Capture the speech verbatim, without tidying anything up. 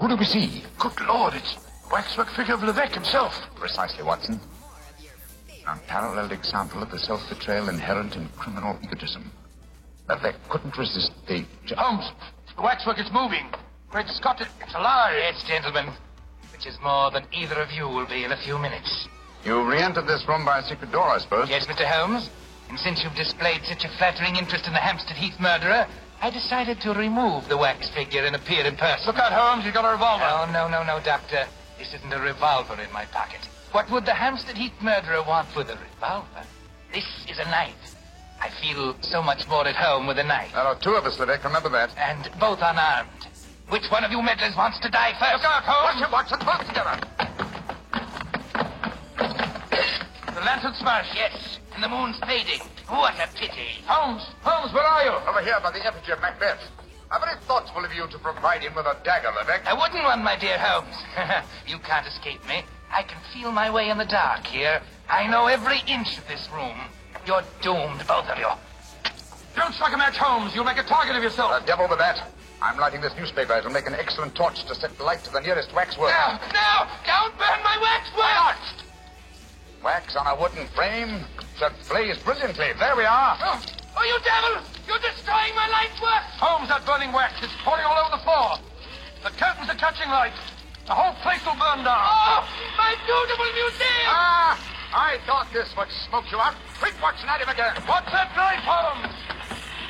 who do we see? Good Lord, it's waxwork figure of Levesque himself. Precisely, Watson. An unparalleled example of the self-betrayal inherent in criminal egotism. Levesque couldn't resist the... Holmes, the waxwork is moving. Great Scott, it's alive. Yes, gentlemen. Which is more than either of you will be in a few minutes. You re-entered this room by a secret door, I suppose? Yes, Mister Holmes. And since you've displayed such a flattering interest in the Hampstead Heath murderer, I decided to remove the wax figure and appear in person. Look out, Holmes, you've got a revolver. Oh, no, no, no, Doctor. This isn't a revolver in my pocket. What would the Hampstead Heath murderer want with a revolver? This is a knife. I feel so much more at home with a knife. There are two of us, Levesque, remember that. And both unarmed. Which one of you meddlers wants to die first? Look out, Holmes! Watch it, Watson, both together. The lantern smashed. Yes, and the moon's fading. What a pity. Holmes, Holmes, where are you? Over here by the effigy of Macbeth. How very thoughtful of you to provide him with a dagger, Levesque. I wouldn't one, my dear Holmes. You can't escape me. I can feel my way in the dark here. I know every inch of this room. You're doomed, both of you. Don't strike a match, Holmes. You'll make a target of yourself. The devil with that. I'm lighting this newspaper. It'll make an excellent torch to set light to the nearest waxwork. No, no! Don't burn my waxwork! Wax on a wooden frame should blaze brilliantly. There we are. Oh, oh, you devil! You're destroying my life's work! Holmes, that burning wax is pouring all over the floor. The curtains are catching light. The whole place will burn down. Oh, my beautiful museum! Ah, I thought this would smoke you out. Quick, Watson, at him again. What's that knife, Holmes?